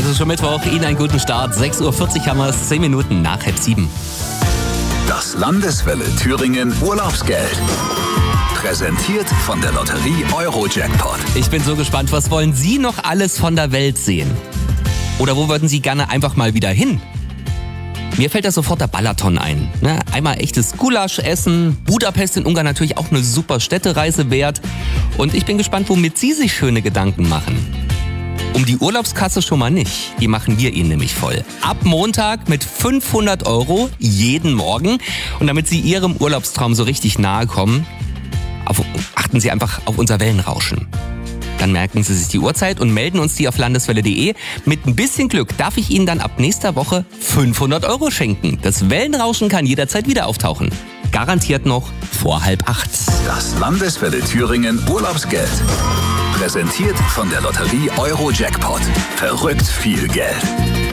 Es ist schon Mittwoch, Ihnen einen guten Start. 6.40 Uhr haben wir es, 10 Minuten nach 6:30. Das Landeswelle Thüringen Urlaubsgeld. Präsentiert von der Lotterie Euro-Jackpot. Ich bin so gespannt, was wollen Sie noch alles von der Welt sehen? Oder wo würden Sie gerne einfach mal wieder hin? Mir fällt da sofort der Balaton ein. Einmal echtes Gulasch essen, Budapest in Ungarn natürlich auch eine super Städtereise wert. Und ich bin gespannt, womit Sie sich schöne Gedanken machen. Um die Urlaubskasse schon mal nicht. Die machen wir Ihnen nämlich voll. Ab Montag mit 500 € jeden Morgen. Und damit Sie Ihrem Urlaubstraum so richtig nahe kommen, achten Sie einfach auf unser Wellenrauschen. Dann merken Sie sich die Uhrzeit und melden uns die auf landeswelle.de. Mit ein bisschen Glück darf ich Ihnen dann ab nächster Woche 500 € schenken. Das Wellenrauschen kann jederzeit wieder auftauchen. Garantiert noch vor 7:30. Das Landeswelle Thüringen Urlaubsgeld. Präsentiert von der Lotterie Euro-Jackpot. Verrückt viel Geld.